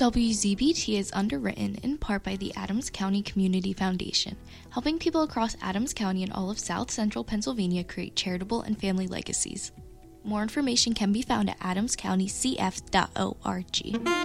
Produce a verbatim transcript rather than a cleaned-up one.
W Z B T is underwritten in part by the Adams County Community Foundation, helping people across Adams County and all of South Central Pennsylvania create charitable and family legacies. More information can be found at adams county c f dot org.